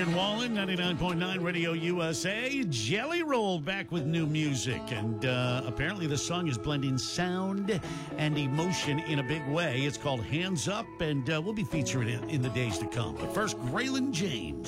and Wallen, 99.9 Radio USA. Jelly Roll back with new music. And apparently the song is blending sound and emotion in a big way. It's called Hands Up, and we'll be featuring it in the days to come. But first, Graylin James.